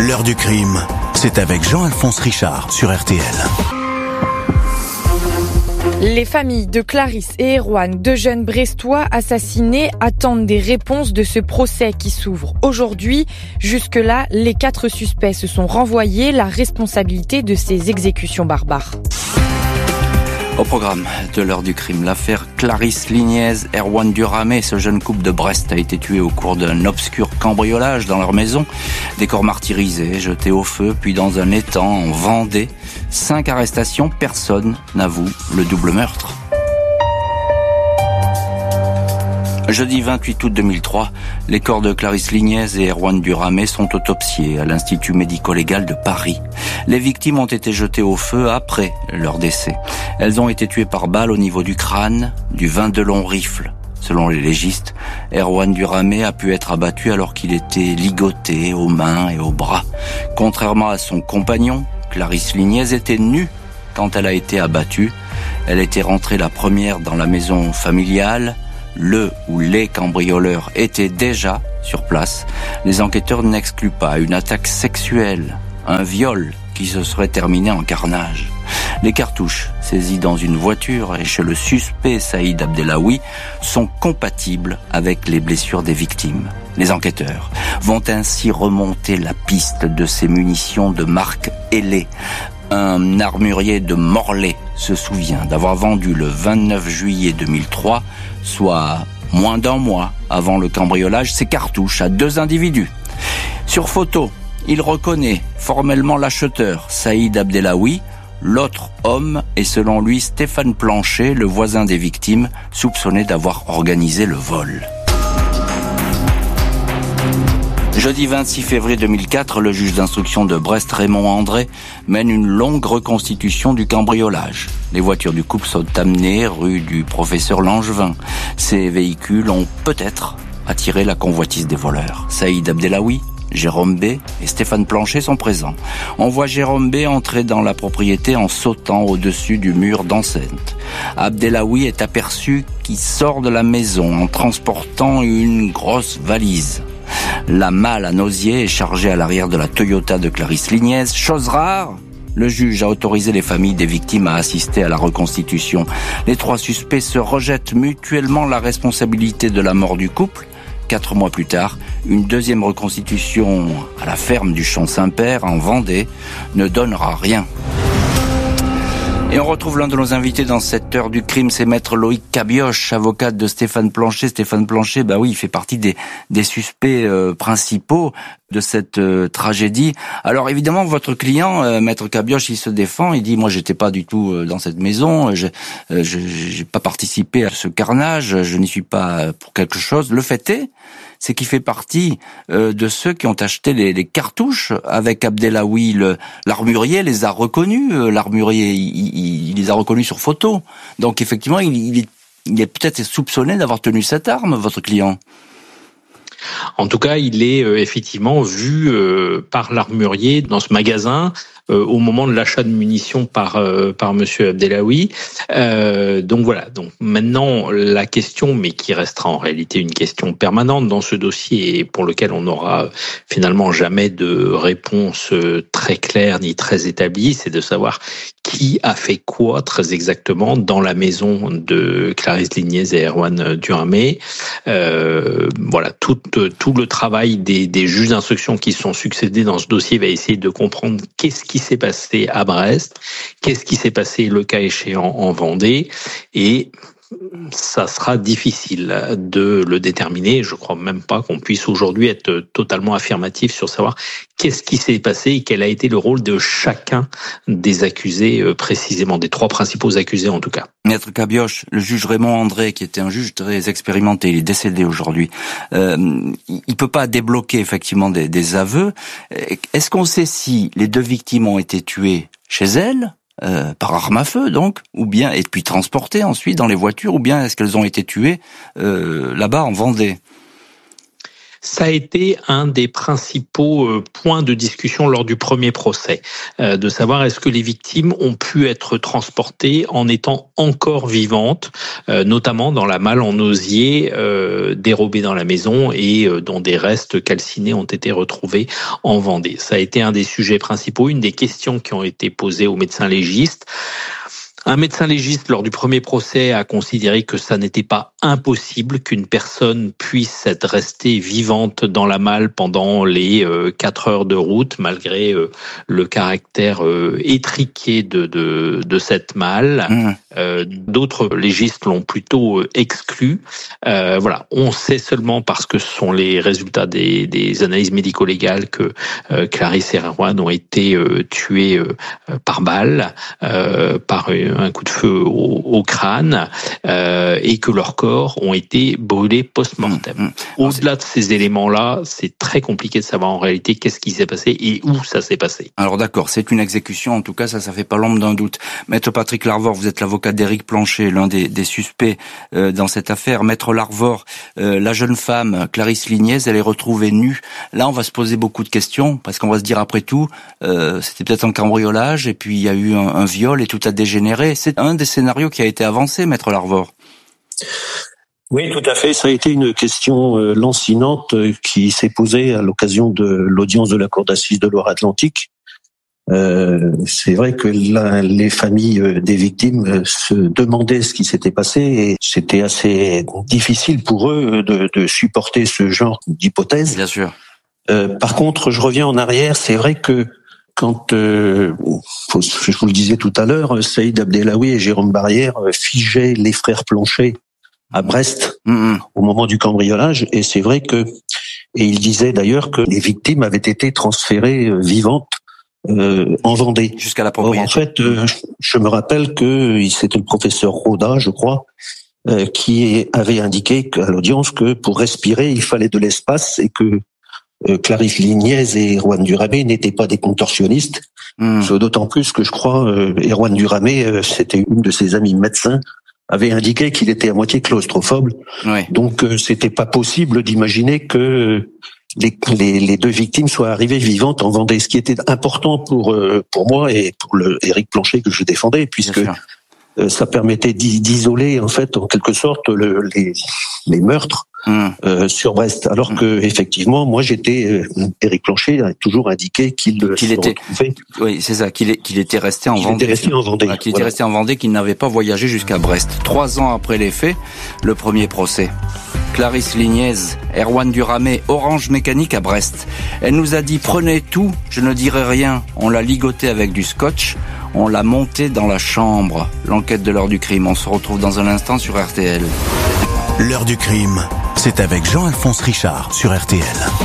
L'heure du crime, c'est avec Jean-Alphonse Richard sur RTL. Les familles de Clarisse et Erwan, deux jeunes Brestois assassinés, attendent des réponses de ce procès qui s'ouvre aujourd'hui. Jusque-là, les 4 suspects se sont renvoyés la responsabilité de ces exécutions barbares. Au programme de l'heure du crime, l'affaire Clarisse Lignez, Erwan Duramé, ce jeune couple de Brest a été tué au cours d'un obscur cambriolage dans leur maison. Des corps martyrisés, jetés au feu, puis dans un étang en Vendée. 5 arrestations, personne n'avoue le double meurtre. Jeudi 28 août 2003, les corps de Clarisse Lignez et Erwan Duramé sont autopsiés à l'Institut médico-légal de Paris. Les victimes ont été jetées au feu après leur décès. Elles ont été tuées par balle au niveau du crâne, du 22 long rifle. Selon les légistes, Erwan Duramé a pu être abattu alors qu'il était ligoté aux mains et aux bras. Contrairement à son compagnon, Clarisse Lignez était nue quand elle a été abattue. Elle était rentrée la première dans la maison familiale. Le ou les cambrioleurs étaient déjà sur place. Les enquêteurs n'excluent pas une attaque sexuelle, un viol qui se serait terminé en carnage. Les cartouches saisies dans une voiture et chez le suspect Saïd Abdellaoui sont compatibles avec les blessures des victimes. Les enquêteurs vont ainsi remonter la piste de ces munitions de marque Hellé. Un armurier de Morlaix se souvient d'avoir vendu le 29 juillet 2003, soit moins d'un mois avant le cambriolage, ses cartouches à 2 individus. Sur photo, il reconnaît formellement l'acheteur, Saïd Abdellaoui. L'autre homme est selon lui Stéphane Planchet, le voisin des victimes, soupçonné d'avoir organisé le vol. Jeudi 26 février 2004, le juge d'instruction de Brest, Raymond André, mène une longue reconstitution du cambriolage. Les voitures du couple sont amenées rue du Professeur Langevin. Ces véhicules ont peut-être attiré la convoitise des voleurs. Saïd Abdellaoui, Jérôme B et Stéphane Planchet sont présents. On voit Jérôme B entrer dans la propriété en sautant au-dessus du mur d'enceinte. Abdellaoui est aperçu qui sort de la maison en transportant une grosse valise. La malle à Nausier est chargée à l'arrière de la Toyota de Clarisse Lignez. Chose rare, le juge a autorisé les familles des victimes à assister à la reconstitution. Les 3 suspects se rejettent mutuellement la responsabilité de la mort du couple. 4 mois plus tard, une deuxième reconstitution à la ferme du Champ Saint-Père en Vendée ne donnera rien. Et on retrouve l'un de nos invités dans cette heure du crime, c'est maître Loïc Cabioche, avocat de Stéphane Planchet. Stéphane Planchet, oui, il fait partie des suspects principaux de cette tragédie. Alors évidemment, votre client, maître Cabioche, il se défend, il dit, moi j'étais pas du tout dans cette maison, j'ai pas participé à ce carnage, je n'y suis pas pour quelque chose. Le fait est, c'est qu'il fait partie de ceux qui ont acheté les cartouches avec Abdellaoui. L'armurier les a reconnus. L'armurier, il les a reconnus sur photo. Donc effectivement, il est peut-être soupçonné d'avoir tenu cette arme, votre client. En tout cas, il est effectivement vu par l'armurier dans ce magasin au moment de l'achat de munitions par monsieur Abdellaoui. Donc voilà. Donc maintenant, la question, mais qui restera en réalité une question permanente dans ce dossier et pour lequel on n'aura finalement jamais de réponse très claire ni très établie, c'est de savoir qui a fait quoi très exactement dans la maison de Clarisse Lignez et Erwan Duramé. Voilà, tout le travail des juges d'instruction qui sont succédés dans ce dossier va essayer de comprendre qu'est-ce qui s'est passé à Brest, qu'est-ce qui s'est passé le cas échéant en Vendée, et ça sera difficile de le déterminer. Je crois même pas qu'on puisse aujourd'hui être totalement affirmatif sur savoir qu'est-ce qui s'est passé et quel a été le rôle de chacun des accusés précisément, des 3 principaux accusés en tout cas. Maître Cabioche, le juge Raymond André, qui était un juge très expérimenté, il est décédé aujourd'hui, il peut pas débloquer effectivement des aveux. Est-ce qu'on sait si les 2 victimes ont été tuées chez elles, par arme à feu donc, ou bien et puis transportées ensuite dans les voitures, ou bien est-ce qu'elles ont été tuées là-bas en Vendée? Ça a été un des principaux points de discussion lors du premier procès, de savoir est-ce que les victimes ont pu être transportées en étant encore vivantes, notamment dans la malle en osier dérobée dans la maison et dont des restes calcinés ont été retrouvés en Vendée. Ça a été un des sujets principaux, une des questions qui ont été posées aux médecins légistes. Un médecin légiste, lors du premier procès, a considéré que ça n'était pas impossible qu'une personne puisse être restée vivante dans la malle pendant les 4 heures de route, malgré le caractère étriqué de cette malle. D'autres légistes l'ont plutôt exclu. Voilà, on sait seulement parce que ce sont les résultats des analyses médico-légales que Clarisse et Erwan ont été tués par balle, par un coup de feu au crâne, et que leurs corps ont été brûlés post-mortem. Au-delà de ces éléments-là, c'est très compliqué de savoir en réalité qu'est-ce qui s'est passé et où ça s'est passé. Alors d'accord, c'est une exécution, en tout cas ça fait pas l'ombre d'un doute. Maître Patrick Larvor, vous êtes l'avocat d'Éric Plancher, l'un des suspects dans cette affaire. Maître Larvor, la jeune femme, Clarisse Lignez, elle est retrouvée nue. Là, on va se poser beaucoup de questions, parce qu'on va se dire après tout, c'était peut-être un cambriolage, et puis il y a eu un viol et tout a dégénéré. C'est un des scénarios qui a été avancé, Maître Larvor. Oui, tout à fait. Ça a été une question lancinante qui s'est posée à l'occasion de l'audience de la Cour d'assises de Loire-Atlantique. C'est vrai que les familles des victimes se demandaient ce qui s'était passé et c'était assez difficile pour eux de supporter ce genre d'hypothèse. Bien sûr. Par contre, je reviens en arrière. C'est vrai que quand, je vous le disais tout à l'heure, Saïd Abdellaoui et Jérôme Barrière figeaient les frères Plancher à Brest au moment du cambriolage, et c'est vrai que, et il disait d'ailleurs que les victimes avaient été transférées vivantes en Vendée. Jusqu'à la propriété. En fait, je me rappelle que c'était le professeur Roda, je crois, qui avait indiqué à l'audience que pour respirer, il fallait de l'espace et que Clarisse Lignez et Erwan Duramé n'étaient pas des contorsionnistes. D'autant plus que je crois Erwan Duramé, c'était une de ses amis médecins, avait indiqué qu'il était à moitié claustrophobe. Ouais. Donc c'était pas possible d'imaginer que les deux victimes soient arrivées vivantes en Vendée. Ce qui était important pour moi et pour Éric Plancher que je défendais, puisque ça permettait d'isoler en fait en quelque sorte les meurtres sur Brest, alors que effectivement moi Éric Plancher a toujours indiqué qu'il était oui, c'est ça, qu'il était resté en Vendée. Était resté en Vendée. Qu'il était resté en Vendée, qu'il n'avait pas voyagé jusqu'à Brest. 3 ans après les faits, le premier procès. Clarisse Lignez, Erwan Duramé, Orange Mécanique à Brest. Elle nous a dit prenez tout, je ne dirai rien. On l'a ligoté avec du scotch. On l'a monté dans la chambre. L'enquête de l'heure du crime. On se retrouve dans un instant sur RTL. L'heure du crime, c'est avec Jean-Alphonse Richard sur RTL.